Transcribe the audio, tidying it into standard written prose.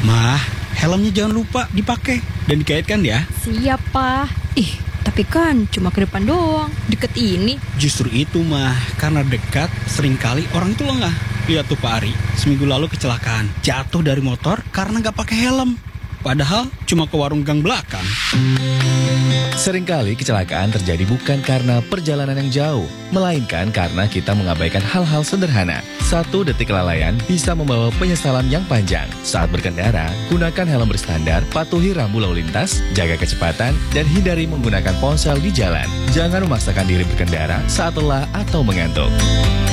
Mah, helmnya jangan lupa dipakai dan dikaitkan ya. Siap, Pak. Ih, tapi kan cuma ke depan doang, deket ini. Justru itu mah, karena dekat seringkali orang itu lengah. Lihat tuh Pak Ari, seminggu lalu kecelakaan, jatuh dari motor karena nggak pakai helm. Padahal cuma ke warung gang belakang. Seringkali kecelakaan terjadi bukan karena perjalanan yang jauh, melainkan karena kita mengabaikan hal-hal sederhana. 1 detik kelalaian bisa membawa penyesalan yang panjang. Saat berkendara, gunakan helm berstandar, patuhi rambu lalu lintas, jaga kecepatan, dan hindari menggunakan ponsel di jalan. Jangan memaksakan diri berkendara saat lelah atau mengantuk.